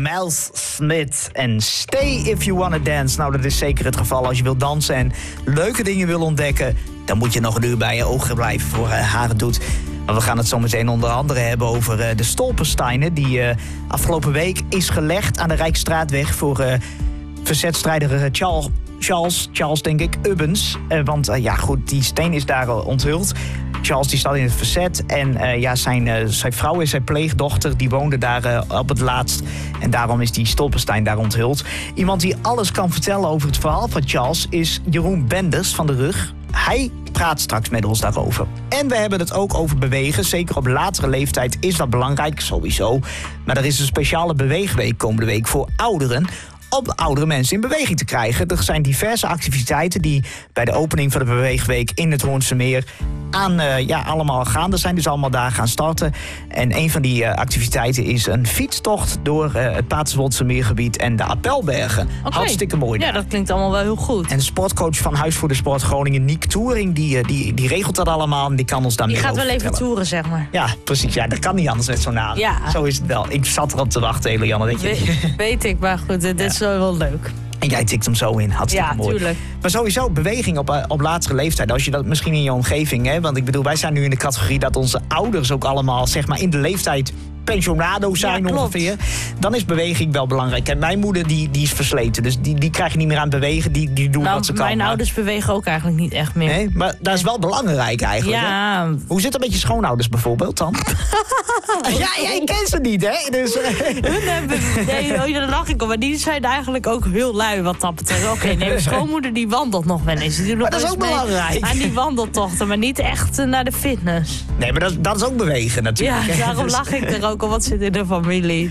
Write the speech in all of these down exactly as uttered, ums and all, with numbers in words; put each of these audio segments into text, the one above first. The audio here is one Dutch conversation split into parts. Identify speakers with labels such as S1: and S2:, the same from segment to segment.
S1: Miles Smith en Stay If You Wanna Dance. Nou, dat is zeker het geval als je wilt dansen en leuke dingen wil ontdekken. Dan moet je nog een uur bij je ogen blijven voor uh, haar het doet. Maar we gaan het zo meteen onder andere hebben over uh, de Stolpersteinen... die uh, afgelopen week is gelegd aan de Rijksstraatweg voor uh, verzetstrijder uh, Charles... Charles, Charles denk ik, Ubbens. Uh, want uh, ja, goed, die steen is daar uh, onthuld. Charles die staat in het verzet. En uh, ja, zijn, uh, zijn vrouw is zijn pleegdochter. Die woonde daar uh, op het laatst. En daarom is die stolperstein daar onthuld. Iemand die alles kan vertellen over het verhaal van Charles... is Jeroen Benders van de Rug. Hij praat straks met ons daarover. En we hebben het ook over bewegen. Zeker op latere leeftijd is dat belangrijk, sowieso. Maar er is een speciale beweegweek komende week voor ouderen... om oudere mensen in beweging te krijgen. Er zijn diverse activiteiten die bij de opening van de Beweegweek in het Hoornse Meer aan, uh, ja, allemaal gaande zijn. Dus allemaal daar gaan starten. En een van die uh, activiteiten is een fietstocht door uh, het Paterswoldse Meergebied en de Appelbergen.
S2: Okay.
S1: Hartstikke mooi.
S2: Ja, dat klinkt allemaal wel heel goed.
S1: En de sportcoach van Huis voor de Sport Groningen, Niek Toering, die, die, die regelt dat allemaal en die kan ons daar
S2: Die
S1: meer
S2: gaat
S1: over
S2: wel even
S1: vertellen.
S2: toeren, zeg maar.
S1: Ja, precies. Ja, dat kan niet anders met zo'n naam.
S2: Ja.
S1: Zo is het wel. Ik zat erop te wachten, Eliane. Weet je.
S2: We, weet ik, maar goed, dit
S1: Ja.
S2: is wel wel leuk.
S1: En jij tikt hem zo in. Hartstikke
S2: Ja,
S1: mooi.
S2: tuurlijk.
S1: Maar sowieso beweging op, uh, op latere leeftijd. Als je dat misschien in je omgeving... Hè, want ik bedoel, wij zijn nu in de categorie dat onze ouders ook allemaal... zeg maar in de leeftijd pensionado zijn
S2: Ja, klopt.
S1: ongeveer. Dan is beweging wel belangrijk. En mijn moeder die, die is versleten. Dus die, die krijg je niet meer aan bewegen. Die, die doen
S2: Nou,
S1: wat ze kan.
S2: mijn
S1: maar-
S2: ouders bewegen ook eigenlijk niet echt meer.
S1: Nee, maar dat is wel belangrijk eigenlijk. Hè?
S2: Ja,
S1: Hoe zit het met je schoonouders bijvoorbeeld dan? Ja, jij kent ze niet, hè? Dus, uh,
S2: hun hebben... Nee, oh, daar lach ik om. Maar die zijn eigenlijk ook heel lui wat dat betreft. Oké, nee, mijn schoonmoeder die wandelt nog wel eens. Die doet nog
S1: Maar dat is
S2: wel
S1: ook
S2: eens mee
S1: belangrijk.
S2: aan die wandeltochten, maar niet echt uh, naar de fitness.
S1: nee, maar dat, dat is ook bewegen natuurlijk.
S2: Ja,
S1: hè?
S2: daarom
S1: Dus-
S2: lach ik er ook al. Wat zit in de familie?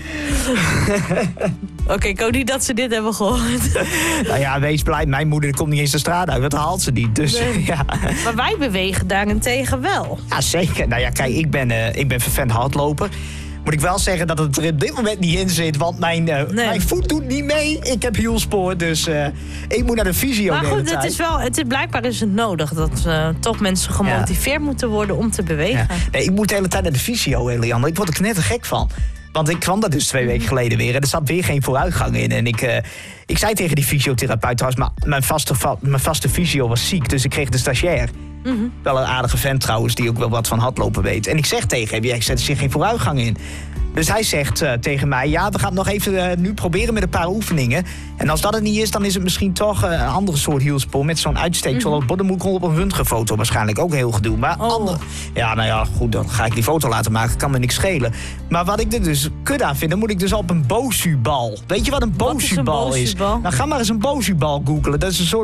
S2: Oké, okay, ik hoop niet dat ze dit hebben gehoord.
S1: Nou ja, wees blij. Mijn moeder komt niet eens de straat uit. Dat haalt ze niet. Dus
S2: Nee.
S1: ja.
S2: Maar wij bewegen daarentegen wel.
S1: Ja, zeker. Nou ja, kijk, ik ben, uh, ik ben vervent hardloper. Moet ik wel zeggen dat het er op dit moment niet in zit. Want mijn, uh,
S2: Nee.
S1: mijn voet doet niet mee. Ik heb hielspoor, dus uh, ik moet naar de fysio
S2: Maar
S1: de hele
S2: goed, het
S1: tijd.
S2: is wel, het is, blijkbaar is het nodig dat uh, toch mensen gemotiveerd moeten worden om te bewegen.
S1: Ja. Nee, ik moet de hele tijd naar de fysio, Eliane. Ik word er knettergek van. Want ik kwam daar dus twee weken geleden weer. En er zat weer geen vooruitgang in. En ik, uh, ik zei tegen die fysiotherapeut trouwens... maar mijn vaste, va- mijn vaste fysio was ziek, dus ik kreeg de stagiair. Mm-hmm. Wel een aardige vent trouwens, die ook wel wat van hardlopen weet. En ik zeg tegen hem, ja, ik zet er zit geen vooruitgang in. Dus hij zegt uh, tegen mij, ja, we gaan het nog even uh, nu proberen met een paar oefeningen. En als dat het niet is, dan is het misschien toch uh, een andere soort hielspoor... met zo'n uitsteeksel op mm-hmm. Dan moet ik op een röntgenfoto waarschijnlijk ook heel gedoe. Maar
S2: Oh.
S1: ander, ja, nou ja, goed, dan ga ik die foto laten maken, kan me niks schelen. Maar wat ik er dus kut aan vind, dan moet ik dus op een Bosu-bal. Weet je wat een
S2: Wat is een
S1: Bosu-bal is?
S2: Bosu-bal?
S1: Nou, ga maar eens een Bosu-bal googlen. Dat is een soort